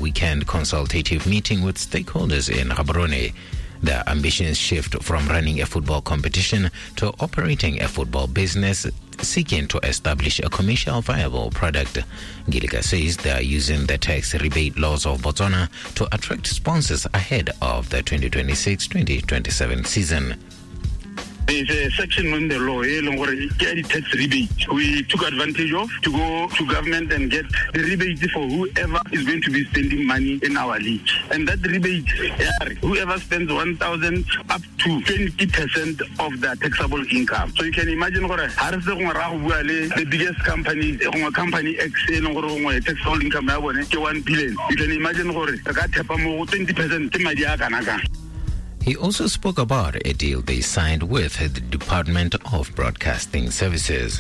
weekend consultative meeting with stakeholders in Gaborone. The ambitions shift from running a football competition to operating a football business, seeking to establish a commercial viable product. Gilika says they are using the tax rebate laws of Botswana to attract sponsors ahead of the 2026-2027 season. There's a section in the law, tax rebate. We took advantage of to go to government and get the rebate for whoever is going to be spending money in our league. And that rebate, whoever spends 1,000 up to 20% of the taxable income. So you can imagine the biggest company, company X, taxable income 1 billion. You can imagine 20%. He also spoke about a deal they signed with the Department of Broadcasting Services.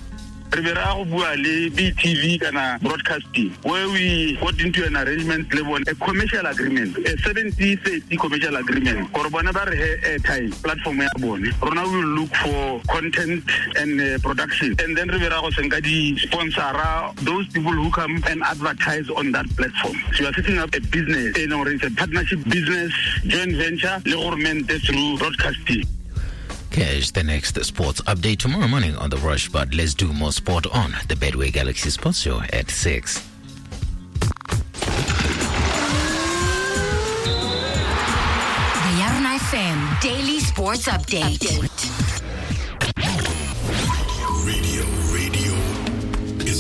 BTV broadcasting, where we got into an arrangement level, a commercial agreement, a 70-30 commercial agreement. Time platform Rona will look for content and production, and then sponsor those people who come and advertise on that platform. So we are setting up a business, it's a partnership business, joint venture, through broadcasting. Catch the next sports update tomorrow morning on The Rush, but let's do more sport on the Betway Galaxy Sports Show at 6. The Yarn FM Daily Sports Update.